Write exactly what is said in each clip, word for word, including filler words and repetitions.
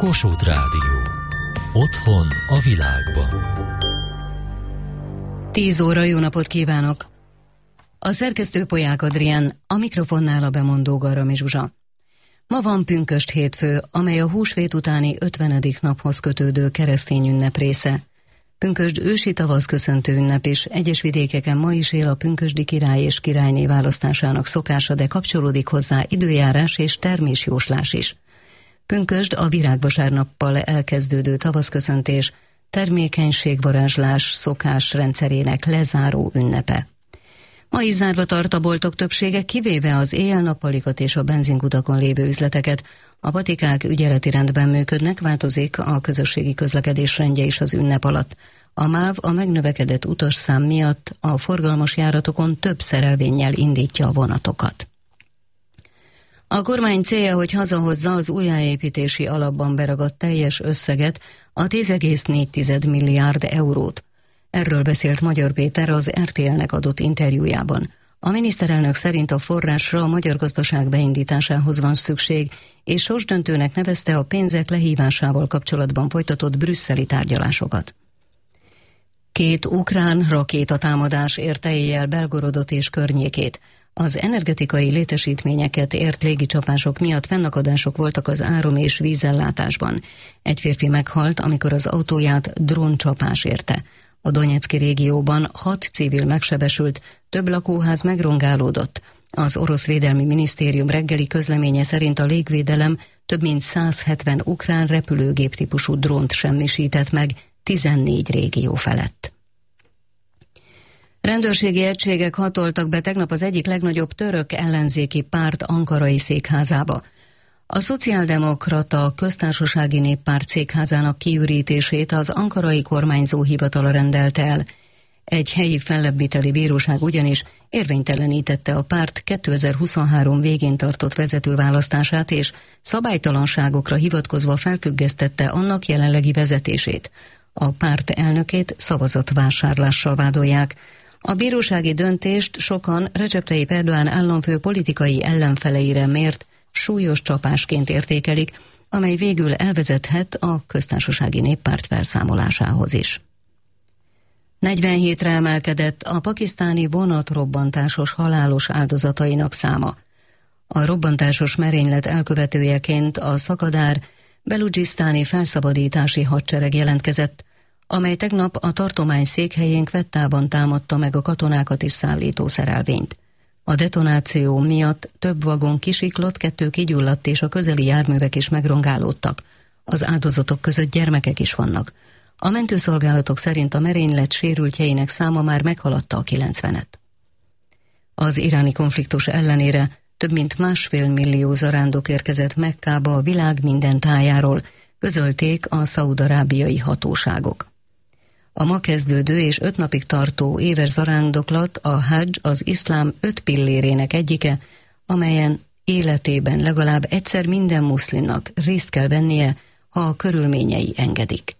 Kossuth Rádió. Otthon a világban. Tíz óra, jó napot kívánok! A szerkesztő Polyák Adrián, a mikrofonnál a bemondó Garami Zsuzsa. Ma van pünkösd hétfő, amely a húsvét utáni ötvenedik naphoz kötődő keresztény ünnep része. Pünkösd ősi tavaszköszöntő ünnep is, egyes vidékeken ma is él a pünkösdi király és királyné választásának szokása, de kapcsolódik hozzá időjárás és termésjóslás is. Pünkösd a virágvasárnappal elkezdődő tavaszköszöntés, termékenységvarázslás szokás rendszerének lezáró ünnepe. Ma is zárva tart a boltok többsége, kivéve az éjjel-nappalikat és a benzinkutakon lévő üzleteket. A patikák ügyeleti rendben működnek, változik a közösségi közlekedés rendje is az ünnep alatt. A MÁV a megnövekedett utasszám miatt a forgalmas járatokon több szerelvénnyel indítja a vonatokat. A kormány célja, hogy hazahozza az újjáépítési alapban beragadt teljes összeget, a tíz egész négy milliárd eurót. Erről beszélt Magyar Péter az er té el-nek adott interjújában. A miniszterelnök szerint a forrásra a magyar gazdaság beindításához van szükség, és sorsdöntőnek nevezte a pénzek lehívásával kapcsolatban folytatott brüsszeli tárgyalásokat. Két ukrán rakétatámadás érte éjjel Belgorodot és környékét. Az energetikai létesítményeket ért légicsapások miatt fennakadások voltak az áram- és vízellátásban. Egy férfi meghalt, amikor az autóját dróncsapás érte. A Donetszki régióban hat civil megsebesült, több lakóház megrongálódott. Az orosz védelmi minisztérium reggeli közleménye szerint a légvédelem több mint száz hetven ukrán repülőgép típusú drónt semmisített meg tizennégy régió felett. Rendőrségi egységek hatoltak be tegnap az egyik legnagyobb török ellenzéki párt ankarai székházába. A szociáldemokrata köztársasági néppárt székházának kiürítését az ankarai kormányzó hivatala rendelte el. Egy helyi fellebbviteli bíróság ugyanis érvénytelenítette a párt kétezer-huszonhárom végén tartott vezetőválasztását, és szabálytalanságokra hivatkozva felfüggesztette annak jelenlegi vezetését. A párt elnökét szavazatvásárlással vádolják. A bírósági döntést sokan Recep Tayyip Erdoğan államfő politikai ellenfeleire mért súlyos csapásként értékelik, amely végül elvezethet a köztársasági néppárt felszámolásához is. negyvenhétre emelkedett a pakisztáni vonatrobbantásos halálos áldozatainak száma. A robbantásos merénylet elkövetőjeként a szakadár beludzsisztáni felszabadítási hadsereg jelentkezett, amely tegnap a tartomány székhelyén Kvettában támadta meg a katonákat is szállító szerelvényt. A detonáció miatt több vagon kisiklott, kettő kigyulladt és a közeli járművek is megrongálódtak. Az áldozatok között gyermekek is vannak. A mentőszolgálatok szerint a merénylet sérültjeinek száma már meghaladta a kilencvenet. Az iráni konfliktus ellenére több mint másfél millió zarándok érkezett Mekkába a világ minden tájáról, közölték a szaúd-arábiai hatóságok. A ma kezdődő és öt napig tartó éves zarándoklat a hadzs az iszlám öt pillérének egyike, amelyen életében legalább egyszer minden muszlimnak részt kell vennie, ha a körülményei engedik.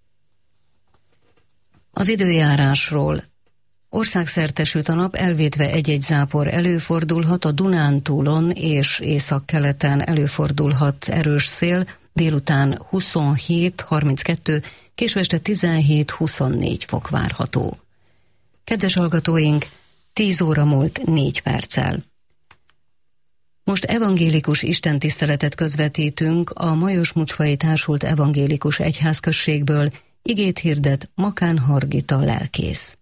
Az időjárásról. Országszerte süt a nap, elvétve egy-egy zápor előfordulhat, a Dunántúlon és északkeleten előfordulhat erős szél, délután huszonhét harminckettő, késő este tizenhét huszonnégy fok várható. Kedves hallgatóink, tíz óra múlt négy perccel. Most evangélikus istentiszteletet közvetítünk a Majos-Mucsfai Társult Evangélikus Egyházközségből, igét hirdet Makán Hargita lelkész.